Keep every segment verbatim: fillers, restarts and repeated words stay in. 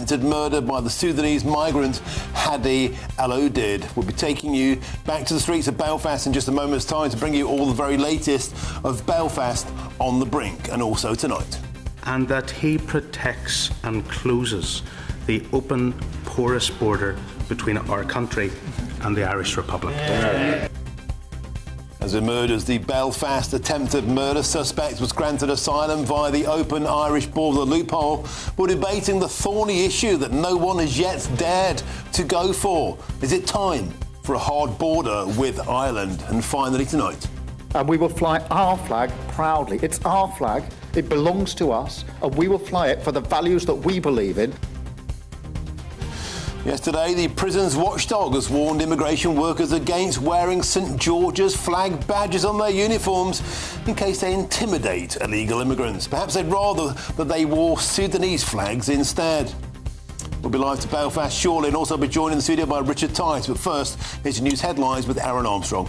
attempted murder by the Sudanese migrant Hadi Al-Odid. We'll be taking you back to the streets of Belfast in just a moment's time to bring you all the very latest of Belfast on the brink, and also tonight. And that he protects and closes the open, porous border between our country and the Irish Republic. Yeah. As it murders, the Belfast attempted murder suspect was granted asylum via the open Irish border loophole. We're debating the thorny issue that no one has yet dared to go for. Is it time for a hard border with Ireland? And finally tonight. And we will fly our flag proudly. It's our flag, it belongs to us, and we will fly it for the values that we believe in. Yesterday, the prison's watchdog has warned immigration workers against wearing St George's flag badges on their uniforms in case they intimidate illegal immigrants. Perhaps they'd rather that they wore Sudanese flags instead. We'll be live to Belfast shortly and also be joined in the studio by Richard Tice. But first, here's your news headlines with Aaron Armstrong.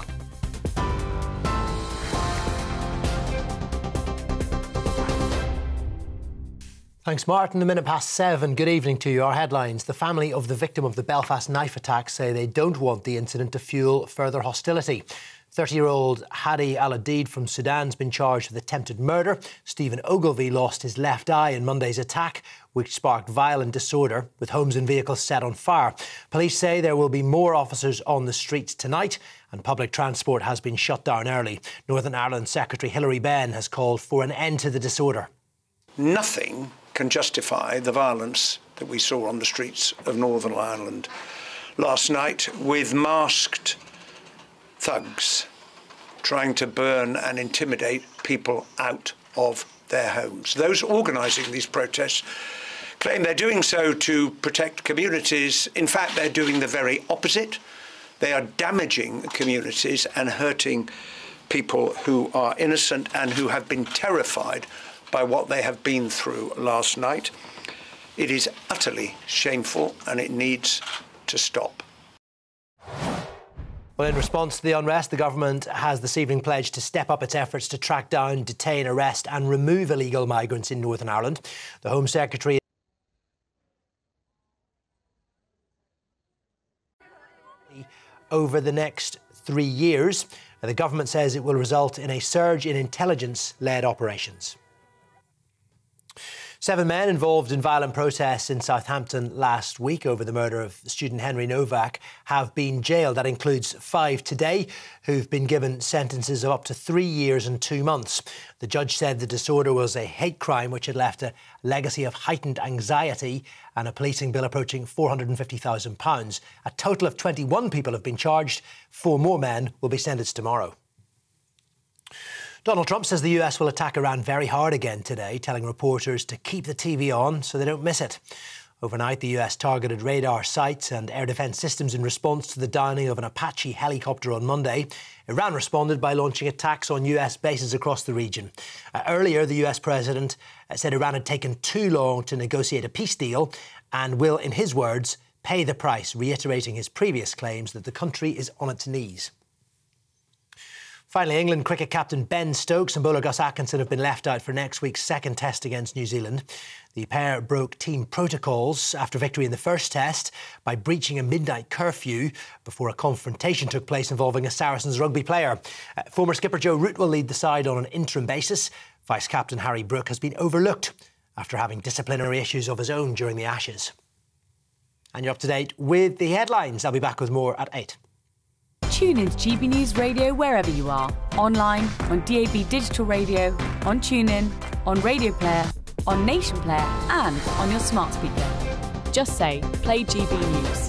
Thanks, Martin. A minute past seven. Good evening to you. Our headlines. The family of the victim of the Belfast knife attack say they don't want the incident to fuel further hostility. thirty-year-old Hadi Al-Odid from Sudan has been charged with attempted murder. Stephen Ogilvie lost his left eye in Monday's attack, which sparked violent disorder, with homes and vehicles set on fire. Police say there will be more officers on the streets tonight, and public transport has been shut down early. Northern Ireland Secretary Hilary Benn has called for an end to the disorder. Nothing can justify the violence that we saw on the streets of Northern Ireland last night, with masked thugs trying to burn and intimidate people out of their homes. Those organising these protests claim they're doing so to protect communities. In fact, they're doing the very opposite. They are damaging communities and hurting people who are innocent and who have been terrified by what they have been through last night. It is utterly shameful and it needs to stop. Well, in response to the unrest, the government has this evening pledged to step up its efforts to track down, detain, arrest and remove illegal migrants in Northern Ireland. The Home Secretary over the next three years. The government says it will result in a surge in intelligence-led operations. Seven men involved in violent protests in Southampton last week over the murder of student Henry Novak have been jailed. That includes five today who've been given sentences of up to three years and two months. The judge said the disorder was a hate crime which had left a legacy of heightened anxiety and a policing bill approaching four hundred and fifty thousand pounds. A total of twenty-one people have been charged. Four more men will be sentenced tomorrow. Donald Trump says the U S will attack Iran very hard again today, telling reporters to keep the T V on so they don't miss it. Overnight, the U S targeted radar sites and air defence systems in response to the downing of an Apache helicopter on Monday. Iran responded by launching attacks on U S bases across the region. Uh, earlier, the U S president uh, said Iran had taken too long to negotiate a peace deal and will, in his words, pay the price, reiterating his previous claims that the country is on its knees. Finally, England cricket captain Ben Stokes and bowler Gus Atkinson have been left out for next week's second test against New Zealand. The pair broke team protocols after victory in the first test by breaching a midnight curfew before a confrontation took place involving a Saracens rugby player. Uh, former skipper Joe Root will lead the side on an interim basis. Vice-captain Harry Brook has been overlooked after having disciplinary issues of his own during the Ashes. And you're up to date with the headlines. I'll be back with more at eight. Tune in to G B News Radio wherever you are. Online, on D A B Digital Radio, on TuneIn, on Radio Player, on Nation Player and on your smart speaker. Just say, play G B News.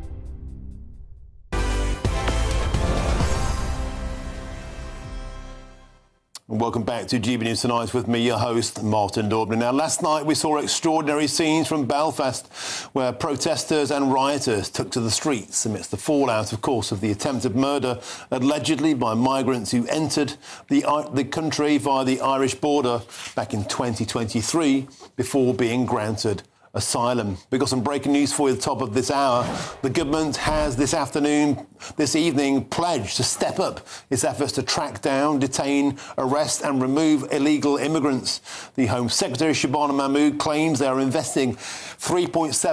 Welcome back to G B News Tonight with me, your host, Martin Daubney. Now, last night we saw extraordinary scenes from Belfast where protesters and rioters took to the streets amidst the fallout, of course, of the attempted murder allegedly by migrants who entered the, the country via the Irish border back in twenty twenty-three before being granted asylum. We've got some breaking news for you at the top of this hour. The government has this afternoon, this evening, pledged to step up its efforts to track down, detain, arrest and remove illegal immigrants. The Home Secretary, Shabana Mahmood, claims they are investing three point seven